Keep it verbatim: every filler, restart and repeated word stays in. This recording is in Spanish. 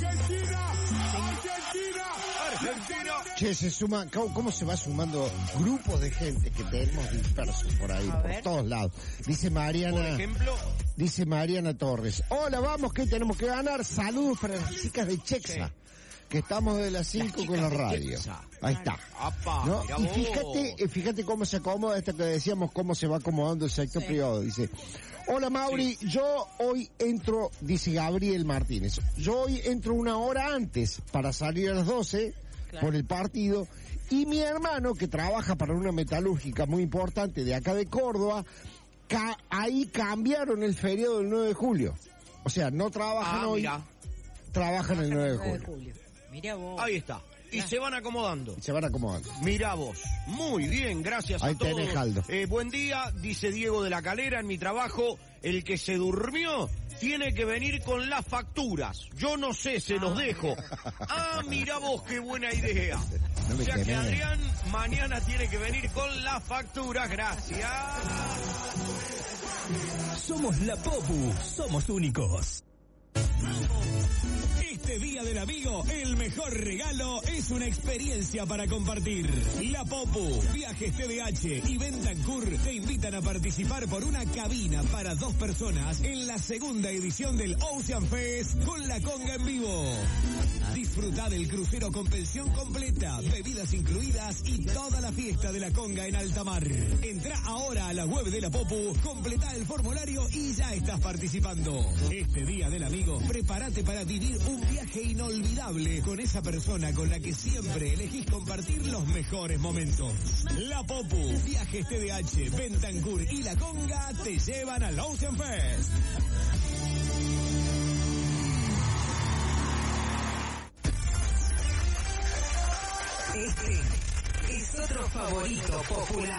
Argentina, Argentina, Argentina. Che, se suma, ¿cómo, cómo se va sumando grupos de gente que tenemos dispersos por ahí, A por ver. todos lados? Dice Mariana. Por ejemplo, Dice Mariana Torres. Hola, vamos, que tenemos que ganar. Saludos para las chicas de Chexa. Sí. Que estamos de las cinco con la chicas de radio. Chexa. Ahí está. apa, ¿No? mirá Y vos. fíjate, eh, fíjate cómo se acomoda esto que decíamos, cómo se va acomodando el sector Sí. privado. Dice, hola Mauri, yo hoy entro, dice Gabriel Martínez, yo hoy entro una hora antes para salir a las doce Claro. por el partido, y mi hermano, que trabaja para una metalúrgica muy importante de acá de Córdoba, ca- ahí cambiaron el feriado del nueve de julio. O sea, no trabajan Ah, hoy, mirá. trabajan el nueve de nueve de julio. julio. Mirá vos. Ahí está. Y se van acomodando. Se van acomodando. Mirá vos. Muy bien, gracias Ahí a todos. tenés, Aldo. Eh, buen día, dice Diego de la Calera, en mi trabajo, el que se durmió tiene que venir con las facturas. Yo no sé, se los dejo. Ah, mirá vos, qué buena idea. No me O sea que quemé. Adrián mañana tiene que venir con las facturas, gracias. Somos la Popu, somos únicos. Este Día del Amigo, el mejor regalo es una experiencia para compartir. La Popu, Viajes T D H y Bentancur te invitan a participar por una cabina para dos personas en la segunda edición del Ocean Fest con la conga en vivo. Disfruta del crucero con pensión completa, bebidas incluidas y toda la fiesta de la conga en alta mar. Entra ahora a la web de la Popu, completa el formulario y ya estás participando. Este Día del Amigo, prepárate para vivir un viaje inolvidable con esa persona con la que siempre elegís compartir los mejores momentos. La Popu, Viajes T D H, Bentancur y la conga te llevan al Ocean Fest. Este es otro favorito popular.